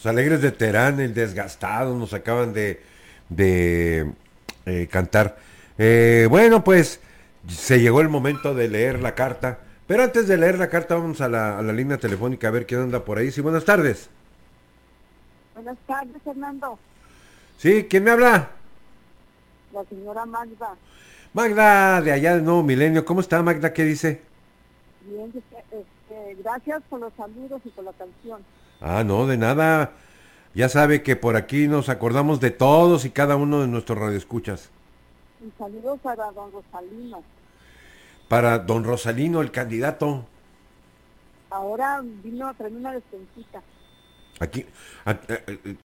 Los Alegres de Terán, el Desgastado, nos acaban de cantar. Bueno, pues se llegó el momento de leer la carta. Pero antes de leer la carta, vamos a la línea telefónica a ver quién anda por ahí. Sí, buenas tardes. Buenas tardes, Fernando. Sí, ¿quién me habla? La señora Magda. Magda, de allá de Nuevo Milenio. ¿Cómo está, Magda? ¿Qué dice? Bien, gracias por los saludos y por la canción. Ah, no, de nada. Ya sabe que por aquí nos acordamos de todos y cada uno de nuestros radioescuchas. Y saludos para don Rosalino. Para don Rosalino, el candidato. Ahora vino a traerme una despensita. Aquí,